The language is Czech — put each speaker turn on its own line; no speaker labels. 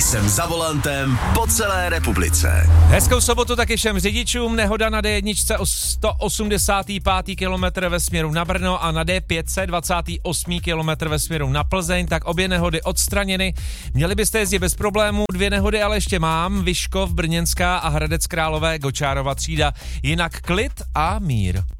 Jsem za volantem po celé republice.
Hezkou sobotu taky všem řidičům. Nehoda na D1 o 185. kilometr ve směru na Brno a na D5 28. kilometr ve směru na Plzeň, tak obě nehody odstraněny. Měli byste jezdit bez problémů, 2 nehody ale ještě mám, Vyškov, Brněnská a Hradec Králové, Gočárova třída. Jinak klid a mír.